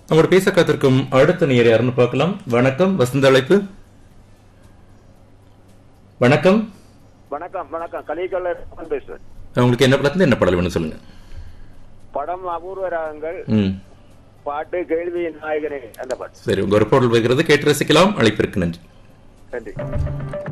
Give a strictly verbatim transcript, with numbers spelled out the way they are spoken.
நம்மோட பேச காத்திருக்கும் அடுத்த நேயர் யாருன்னு பார்க்கலாம். வணக்கம், வசந்த அழைப்பு. வணக்கம் வணக்கம் வணக்கம் கலிகல்ல பேசுறேன். உங்களுக்கு என்ன படத்துல என்ன பாடல் வேணும் சொல்லுங்க. படம் அபூர்வ ராகங்கள், பாட்டு கேள்வியின் நாயகனே அந்த பாட்டு. சரி, உங்க ஒரு பாடல் வைக்கிறது கேட்டு ரசிக்கலாம். அழைப்பிற்கு நன்றி. நன்றி.